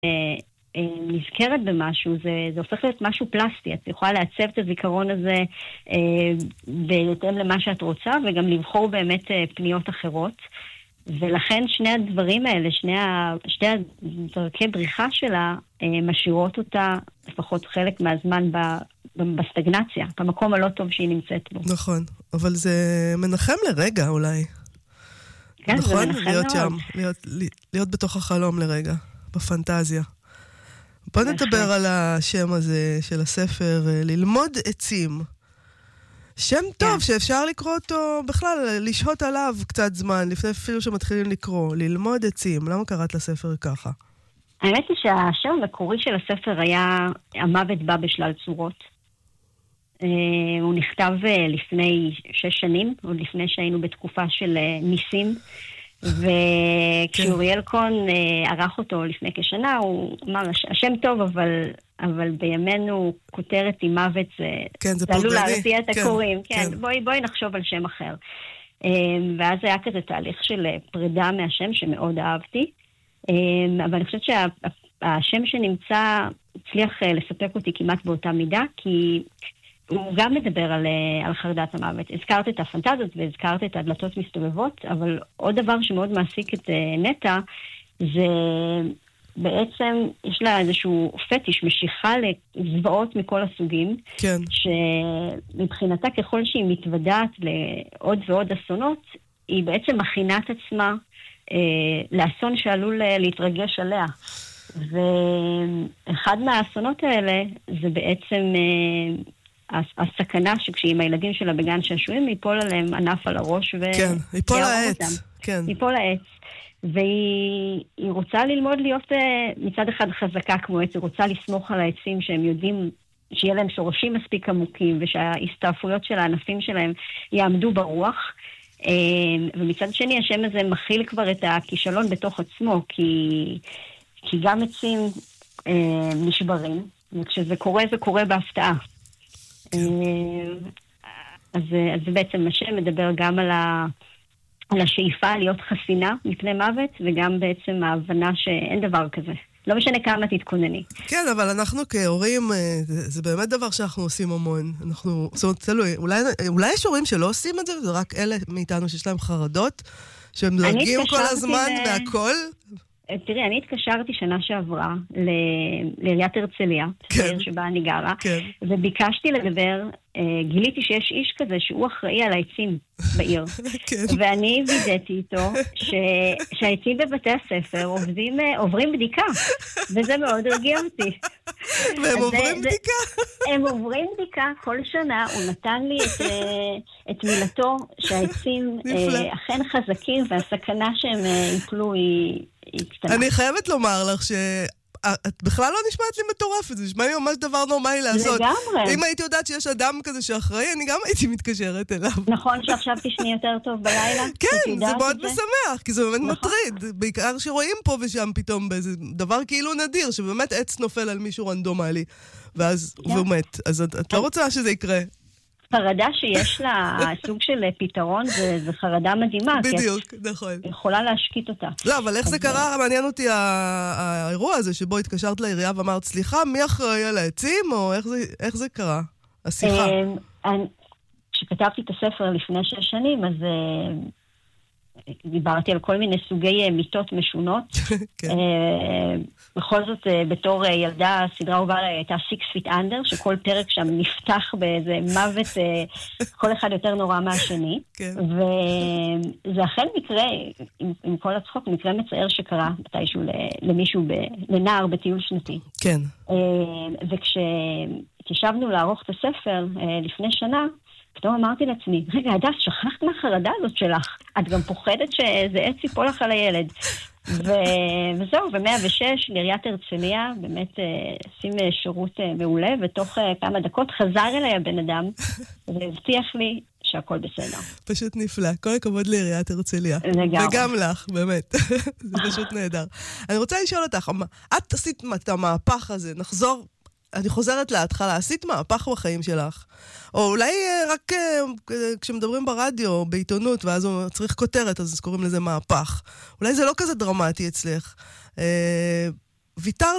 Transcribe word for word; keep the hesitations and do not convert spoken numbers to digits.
נזכרת במשהו, זה, זה הופך להיות משהו פלסטי. את יכולה לעצב את הזיכרון הזה אה, בהתאם למה שאת רוצה, וגם לבחור באמת אה, פניות אחרות. ולכן שני הדברים האלה, שני, ה, שני הדרכי בריחה שלה, אה, משאירות אותה לפחות חלק מהזמן ב, בסטגנציה, במקום הלא טוב שהיא נמצאת בו. נכון, אבל זה מנחם לרגע אולי. כן, נכון? זה מנחם להיות מאוד. שם, להיות, להיות בתוך החלום לרגע, בפנטזיה. בוא נדבר על השם הזה של הספר, ללמוד עצים. שם טוב שאפשר לקרוא אותו בכלל, לשהות עליו קצת זמן, לפני אפילו שמתחילים לקרוא, ללמוד עצים. למה קראת לספר ככה? האמת היא שהשם המקורי של הספר היה המוות בא בשלל צורות. הוא נכתב לפני שש שנים, עוד לפני שהיינו בתקופה של ניסים, וכשאוריאל קון ערך אותו לפני כשנה, הוא אמר, השם טוב, אבל, אבל בימינו כותרת עם מוות, זה, כן, זה זה עלול להרתיע את כן, הקוראים. כן, כן. בואי, בואי נחשוב על שם אחר. ואז היה כזה תהליך של פרידה מהשם שמאוד אהבתי, אבל אני חושבת שהשם שנמצא הצליח לספק אותי כמעט באותה מידה, כי הוא גם מדבר על, על חרדת המוות. הזכרת את הפנטזיות והזכרת את הדלתות מסתובבות, אבל עוד דבר שמאוד מעסיק את נטע, זה בעצם, יש לה איזשהו פטיש, משיכה לזוועות מכל הסוגים, כן. שמבחינתה ככל שהיא מתוודעת לעוד ועוד אסונות, היא בעצם מכינה את עצמה אה, לאסון שעלול להתרגש עליה. ואחד מהאסונות האלה זה בעצם אה, הסכנה שכשהיא עם הילדים שלה בגן שעשועים, ייפול עליהם ענף על הראש ו... כן, ייפול העץ. כן. ייפול העץ. והיא רוצה ללמוד להיות מצד אחד חזקה כמו עץ, היא רוצה לסמוך על העצים שהם יודעים שיהיה להם שורשים מספיק עמוקים, ושההסתעפויות של הענפים שלהם יעמדו ברוח. ומצד שני, השם הזה מכיל כבר את הכישלון בתוך עצמו, כי, כי גם עצים נשברים, וכשזה קורה, זה קורה בהפתעה. אז, אז בעצם השם מדבר גם על ה... על השאיפה להיות חסינה מפני מוות, וגם בעצם ההבנה שאין דבר כזה. לא משנה כמה תתכונני. כן, אבל אנחנו כהורים, זה, זה באמת דבר שאנחנו עושים המון. אנחנו, זאת אומרת, תלוי, אולי, אולי יש הורים שלא עושים את זה, וזה רק אלה מאיתנו שיש להם חרדות, שהם דואגים כל הזמן ל... מהכל. תראי, אני התקשרתי שנה שעברה לעיריית הרצליה, כן. שבה אני גרה, כן. וביקשתי לדבר, גיליתי שיש איש כזה שהוא אחראי על העצים בעיר. כן. ואני וידאתי איתו ש... שהעצים בבתי הספר עובדים, עוברים בדיקה, וזה מאוד הרגיע אותי. והם עוברים זה, בדיקה? זה... הם עוברים בדיקה כל שנה, הוא נתן לי את, את מילתו שהעצים נפלא. אכן חזקים, והסכנה שהם ייפלו היא... אני חייבת לומר לך שאת בכלל לא נשמעת לי מטורפת, זה נשמע לי ממש דבר נורמלי לעשות. לגמרי. אם הייתי יודעת שיש אדם כזה שאחראי, אני גם הייתי מתקשרת אליו. נכון שעכשיו תשני יותר טוב בלילה? כן, זה מאוד משמח, כי זה באמת מטריד. בעיקר שרואים פה ושם פתאום באיזה דבר כאילו נדיר, שבאמת עץ נופל על מישהו רנדומלי, ואז הוא מת. אז את לא רוצה שזה יקרה. חרדה שיש לה סוג של פתרון, זה חרדה מדהימה. בדיוק, נכון. יכולה להשקיט אותה. לא, אבל איך זה קרה? מעניין אותי האירוע הזה, שבו התקשרת לעירייה ואמרת, סליחה, מי אחראי על העצים, או איך זה קרה? השיחה. כשכתבתי את הספר לפני שש שנים, אז דיברתי על כל מיני סוגי מיטות משונות. בכל זאת, בתור ילדה, סדרה הובאה הייתה Six Feet Under, שכל פרק שם נפתח באיזה מוות, כל אחד יותר נורא מהשני. וזה אכן מקרה, עם כל הצחוק, מקרה מצער שקרה מתישהו למישהו, לנער בטיול שנתי. כן. וכשתשבנו לערוך את הספר לפני שנה, פתאום אמרתי לעצמי, רגע, הדס, שכחת מהחרדה הזאת שלך. את גם פוחדת שאיזה עץ ייפול לך על הילד. וזהו, ו-מאה ושש, לעיריית הרצליה, באמת עושים שירות מעולה, ותוך כמה דקות חזר אליי הבן אדם, והבטיח לי שהכל בסדר. פשוט נפלא. כל הכבוד לעיריית הרצליה. לגמרי. וגם לך, באמת. זה פשוט נהדר. אני רוצה לשאול אותך, את עשית את המהפך הזה, נחזור, אני חוזרת להתחלה, עשית מהפך בחיים שלך, או אולי רק כשמדברים ברדיו, או בעיתונות, ואז הוא צריך כותרת, אז קוראים לזה מהפך. אולי זה לא כזה דרמטי אצלך. ויתרת